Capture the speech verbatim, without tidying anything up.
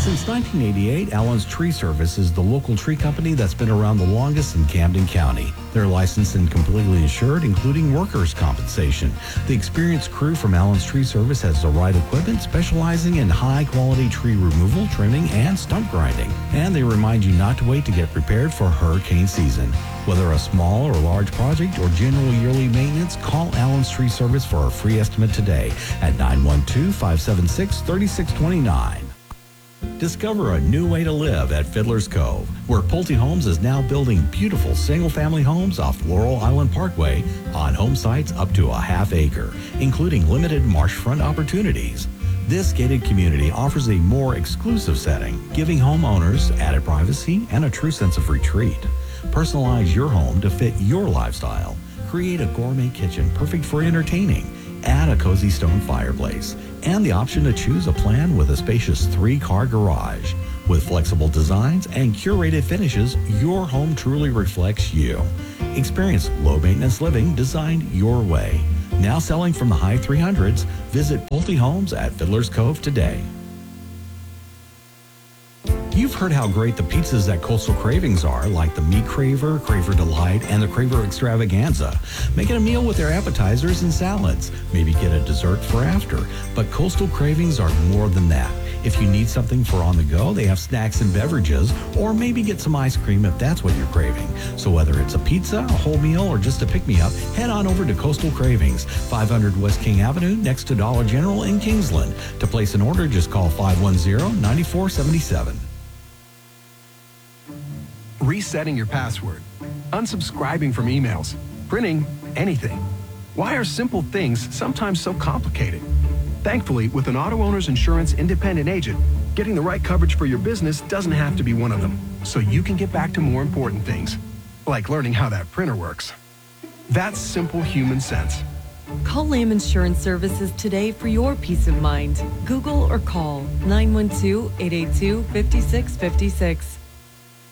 Since nineteen eighty-eight, Allen's Tree Service is the local tree company that's been around the longest in Camden County. They're licensed and completely insured, including workers' compensation. The experienced crew from Allen's Tree Service has the right equipment, specializing in high-quality tree removal, trimming, and stump grinding. And they remind you not to wait to get prepared for hurricane season. Whether a small or large project or general yearly maintenance, call Allen's Tree Service for a free estimate today at nine one two, five seven six, three six two nine. Discover a new way to live at Fiddler's Cove, where Pulte Homes is now building beautiful single-family homes off Laurel Island Parkway on home sites up to a half acre, including limited marshfront opportunities. This gated community offers a more exclusive setting, giving homeowners added privacy and a true sense of retreat. Personalize your home to fit your lifestyle. Create a gourmet kitchen perfect for entertaining. Add a cozy stone fireplace and the option to choose a plan with a spacious three-car garage. With flexible designs and curated finishes, your home truly reflects you. Experience low-maintenance living designed your way. Now selling from the high three hundreds, visit Pulte Homes at Fiddler's Cove today. You've heard how great the pizzas at Coastal Cravings are, like the Meat Craver, Craver Delight, and the Craver Extravaganza. Make it a meal with their appetizers and salads. Maybe get a dessert for after. But Coastal Cravings are more than that. If you need something for on the go, they have snacks and beverages, or maybe get some ice cream if that's what you're craving. So whether it's a pizza, a whole meal, or just a pick-me-up, head on over to Coastal Cravings, five hundred West King Avenue, next to Dollar General in Kingsland. To place an order, just call five one zero, nine four seven seven. Resetting your password, unsubscribing from emails, printing anything. Why are simple things sometimes so complicated? Thankfully, with an Auto Owners Insurance independent agent, getting the right coverage for your business doesn't have to be one of them, so you can get back to more important things, like learning how that printer works. That's simple human sense. Call Lamb Insurance Services today for your peace of mind. Google or call nine one two, eight eight two, five six five six.